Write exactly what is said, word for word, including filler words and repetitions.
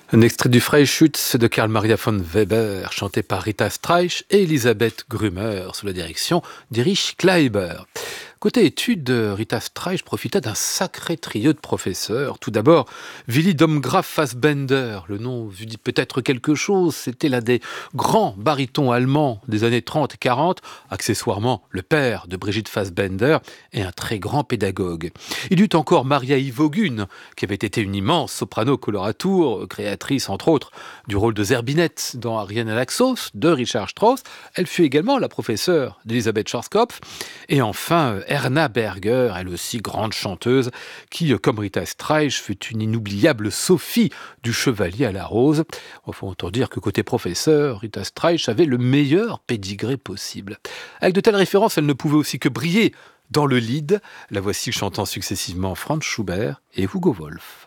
Un extrait du Freischütz de Karl Maria von Weber, chanté par Rita Streich et Elisabeth Grümer, sous la direction d'Erich Kleiber. Côté études, Rita Streich profita d'un sacré trio de professeurs. Tout d'abord, Willy Domgraf Fassbender. Le nom vous dit peut-être quelque chose. C'était l'un des grands barytons allemands des années trente et quarante, accessoirement le père de Brigitte Fassbender et un très grand pédagogue. Il y eut encore Maria Ivogun, qui avait été une immense soprano coloratour, créatrice entre autres du rôle de Zerbinette dans Ariane à l'Axos de Richard Strauss. Elle fut également la professeure d'Elisabeth Schwarzkopf. Et enfin, Erna Berger, elle aussi grande chanteuse, qui, comme Rita Streich, fut une inoubliable Sophie du Chevalier à la Rose. Il faut autant dire que côté professeur, Rita Streich avait le meilleur pédigré possible. Avec de telles références, elle ne pouvait aussi que briller dans le Lied. La voici chantant successivement Franz Schubert et Hugo Wolf.